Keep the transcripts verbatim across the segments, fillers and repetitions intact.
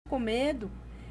com medo?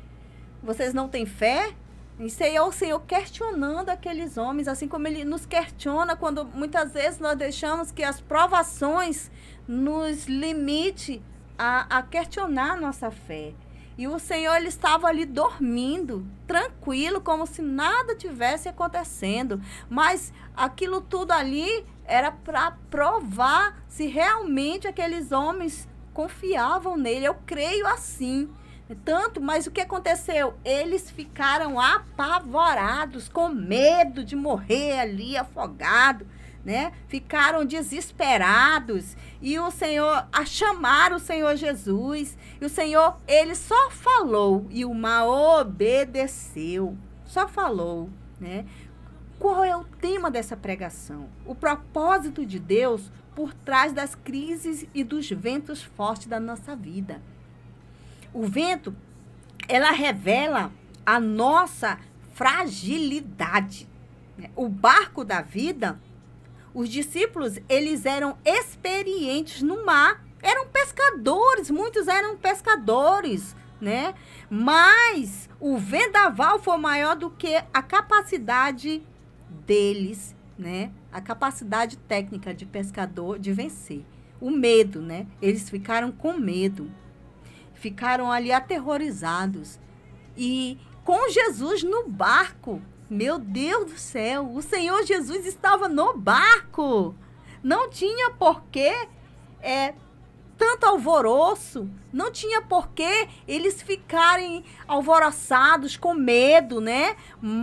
Vocês não têm fé? Isso aí é o Senhor questionando aqueles homens, assim como Ele nos questiona quando muitas vezes nós deixamos que as provações nos limite a, a questionar nossa fé. E o Senhor, Ele estava ali dormindo, tranquilo, como se nada tivesse acontecendo. Mas aquilo tudo ali era para provar se realmente aqueles homens confiavam nele. Eu creio assim. Tanto, mas o que aconteceu? Eles ficaram apavorados, com medo de morrer ali afogado, né? Ficaram desesperados. E o Senhor, a chamar o Senhor Jesus, e o Senhor, ele só falou, e o mar obedeceu. Só falou, né? Qual é o tema dessa pregação? O propósito de Deus por trás das crises e dos ventos fortes da nossa vida. O vento, ela revela a nossa fragilidade. O barco da vida, os discípulos, eles eram experientes no mar, eram pescadores, muitos eram pescadores, né? Mas o vendaval foi maior do que a capacidade deles, né? A capacidade técnica de pescador de vencer. O medo, né? Eles ficaram com medo. Ficaram ali aterrorizados. E com Jesus no barco, meu Deus do céu, o Senhor Jesus estava no barco. Não tinha porquê é, tanto alvoroço, não tinha porquê eles ficarem alvoroçados, com medo, né?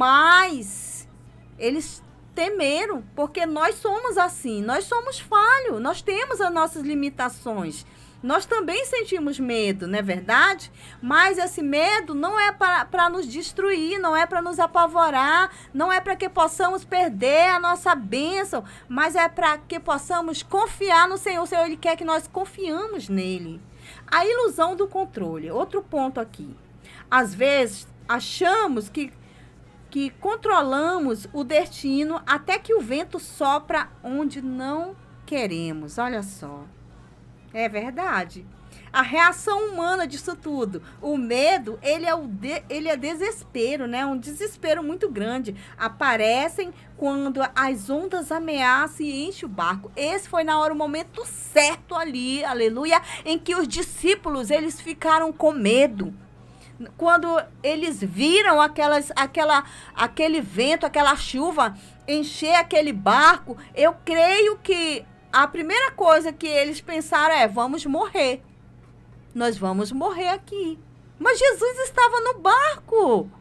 Mas eles temeram, porque nós somos assim, nós somos falhos, nós temos as nossas limitações. Nós também sentimos medo, não é verdade? Mas esse medo não é para nos destruir, não é para nos apavorar, não é para que possamos perder a nossa bênção, mas é para que possamos confiar no Senhor. O Senhor, Ele quer que nós confiamos nele. A ilusão do controle, outro ponto aqui. Às vezes, achamos que, que controlamos o destino até que o vento sopra onde não queremos. Olha só. É verdade. A reação humana disso tudo. O medo, ele é, o de, ele é desespero, né? Um desespero muito grande. Aparecem quando as ondas ameaçam e enchem o barco. Esse foi na hora, o momento certo ali, aleluia, em que os discípulos, eles ficaram com medo. Quando eles viram aquelas, aquela, aquele vento, aquela chuva encher aquele barco, eu creio que a primeira coisa que eles pensaram é, vamos morrer. Nós vamos morrer aqui. Mas Jesus estava no barco.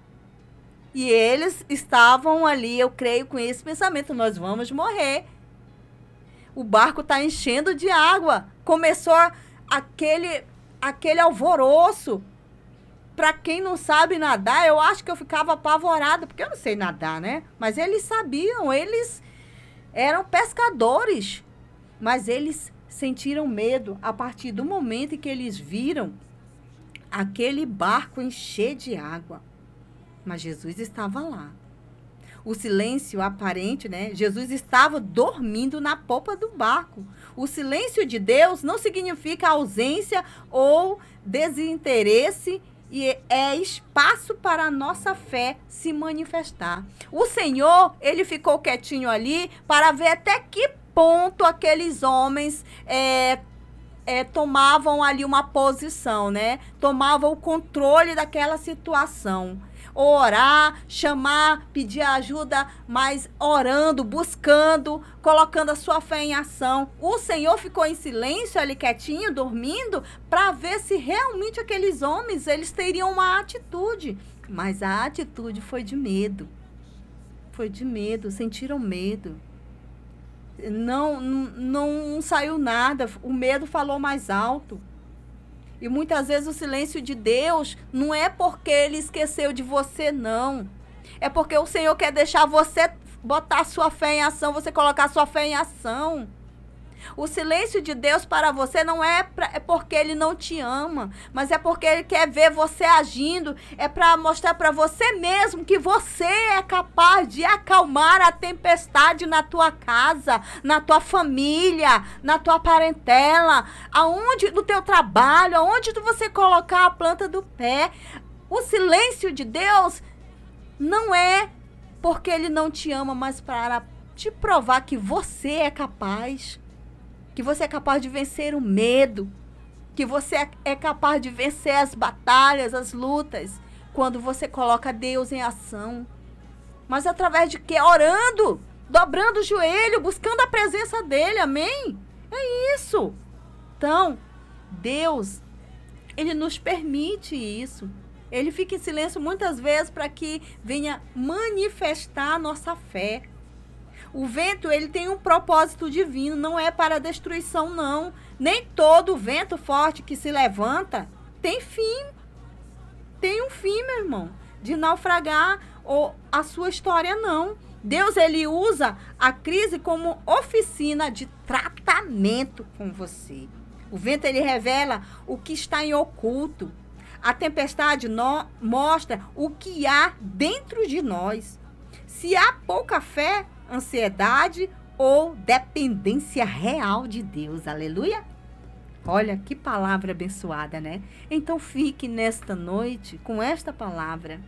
E eles estavam ali, eu creio, com esse pensamento, nós vamos morrer. O barco está enchendo de água. Começou aquele, aquele alvoroço. Para quem não sabe nadar, eu acho que eu ficava apavorada, porque eu não sei nadar, né? Mas eles sabiam, eles eram pescadores. Mas eles sentiram medo a partir do momento em que eles viram aquele barco encher de água. Mas Jesus estava lá. O silêncio aparente, né? Jesus estava dormindo na popa do barco. O silêncio de Deus não significa ausência ou desinteresse, e é espaço para a nossa fé se manifestar. O Senhor, ele ficou quietinho ali para ver até que ponto aqueles homens é, é, tomavam ali uma posição, né? Tomavam o controle daquela situação. Orar, chamar, pedir ajuda, mas orando, buscando, colocando a sua fé em ação. O Senhor ficou em silêncio ali quietinho, dormindo, para ver se realmente aqueles homens, eles teriam uma atitude. Mas a atitude foi de medo. Foi de medo, sentiram medo. Não, não, não saiu nada, o medo falou mais alto. E muitas vezes o silêncio de Deus não é porque Ele esqueceu de você, não. É porque o Senhor quer deixar você botar a sua fé em ação, você colocar a sua fé em ação. O silêncio de Deus para você não é, pra, é porque Ele não te ama, mas é porque Ele quer ver você agindo. É para mostrar para você mesmo que você é capaz de acalmar a tempestade na tua casa, na tua família, na tua parentela, aonde, no teu trabalho, aonde você colocar a planta do pé. O silêncio de Deus não é porque Ele não te ama, mas para te provar que você é capaz. Que você é capaz de vencer o medo, que você é capaz de vencer as batalhas, as lutas, quando você coloca Deus em ação. Mas através de quê? Orando, dobrando o joelho, buscando a presença dEle, amém? É isso. Então, Deus, Ele nos permite isso. Ele fica em silêncio muitas vezes para que venha manifestar a nossa fé. O vento, ele tem um propósito divino, não é para destruição, não. Nem todo vento forte que se levanta tem fim. Tem um fim, meu irmão, de naufragar ou a sua história, não. Deus, ele usa a crise como oficina de tratamento com você. O vento, ele revela o que está em oculto. A tempestade no, mostra o que há dentro de nós. Se há pouca fé, ansiedade ou dependência real de Deus. Aleluia! Olha que palavra abençoada, né? Então fique nesta noite com esta palavra.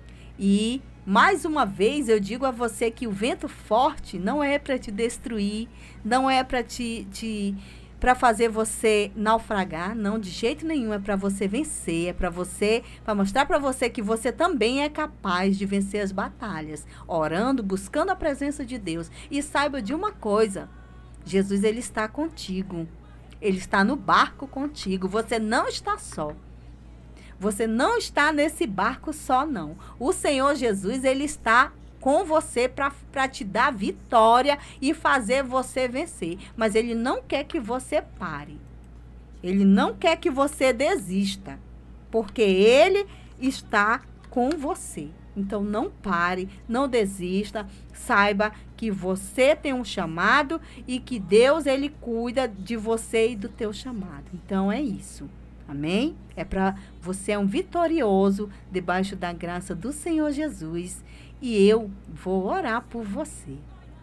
E mais uma vez eu digo a você que o vento forte não é para te destruir, não é para te, te para fazer você naufragar, não, de jeito nenhum. É para você vencer, é para você, para mostrar para você que você também é capaz de vencer as batalhas, orando, buscando a presença de Deus. E saiba de uma coisa, Jesus, ele está contigo, ele está no barco contigo, você não está só. Você não está nesse barco só, não. O Senhor Jesus, ele está com você para te dar vitória e fazer você vencer. Mas ele não quer que você pare. Ele não quer que você desista. Porque ele está com você. Então não pare, não desista. Saiba que você tem um chamado e que Deus, ele cuida de você e do teu chamado. Então é isso. Amém? É para você é um vitorioso debaixo da graça do Senhor Jesus. E eu vou orar por você.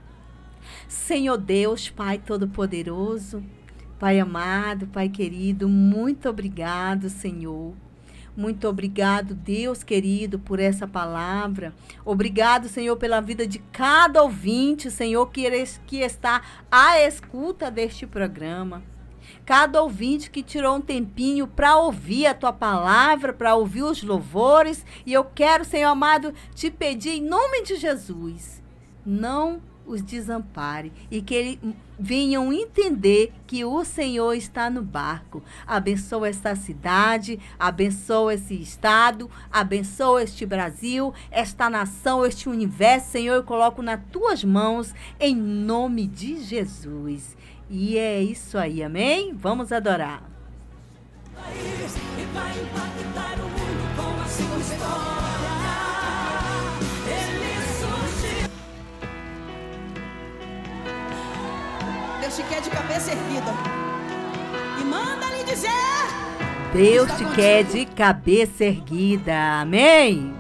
Senhor Deus, Pai Todo-Poderoso, Pai amado, Pai querido, muito obrigado, Senhor. Muito obrigado, Deus querido, por essa palavra. Obrigado, Senhor, pela vida de cada ouvinte, Senhor, que, que está à escuta deste programa. Cada ouvinte que tirou um tempinho para ouvir a tua palavra, para ouvir os louvores. E eu quero, Senhor amado, te pedir em nome de Jesus, não os desampare e que eles venham entender que o Senhor está no barco. Abençoa esta cidade, abençoa esse estado, abençoa este Brasil, esta nação, este universo. Senhor, eu coloco nas tuas mãos em nome de Jesus. E é isso aí, amém? Vamos adorar. Deus te quer de cabeça erguida e manda lhe dizer: Deus te quer de cabeça erguida, amém?